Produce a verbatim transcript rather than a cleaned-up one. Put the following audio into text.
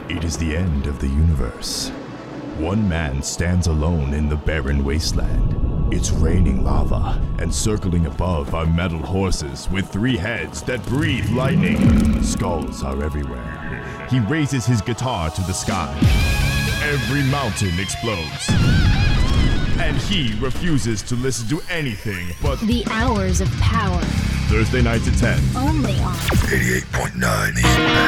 It is the end of the universe. One man stands alone in the barren wasteland. It's raining lava, and circling above are metal horses with three heads that breathe lightning. Skulls are everywhere. He raises his guitar to the sky. Every mountain explodes. And he refuses to listen to anything but The Hours of Power. Thursday nights at ten. Only on eighty-eight point nine